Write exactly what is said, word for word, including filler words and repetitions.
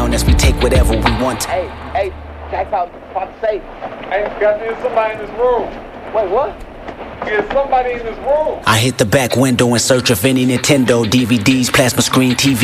on us, we take whatever we want. Hey, hey, check out the safe. Hey, got there's somebody in this room. Wait, what? There's somebody in this room. I hit the back window in search of any Nintendo, D V Ds, plasma screen, T V.